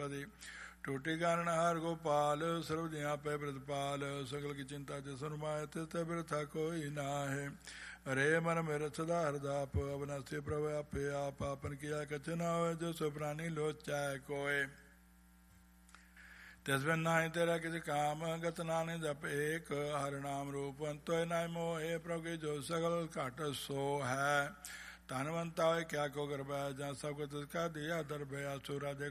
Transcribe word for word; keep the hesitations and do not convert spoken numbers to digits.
पति टूटी कारण हार गोपाल सर्व जिया पे प्रतिपाल सकल की चिंता जिस अनुमाय तित वृथा कोई नाहे अरे मन मेरे सदा हरदाप अवनस्ति प्रभ आपे आप आपन किया कचना हो जो सो प्राणी लोचाय कोय तस्बिन नाहि तेरा किसी काम गत नानि जप एक हर नाम रूप अंतो नाय मोहे प्रभु की जो सकल काट सो है तानवंता है क्या को कर पाया जहाँ सबको तिसका दिया दर भया सूरा दे